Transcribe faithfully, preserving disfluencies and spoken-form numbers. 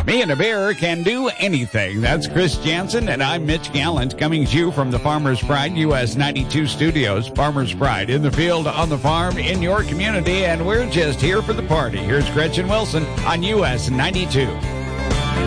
Me and a beer can do anything. That's Chris Jansen, and I'm Mitch Gallant, coming to you from the Farmers Pride U S ninety-two studios. Farmers Pride, in the field, on the farm, in your community, and we're just here for the party. Here's Gretchen Wilson on U S ninety-two.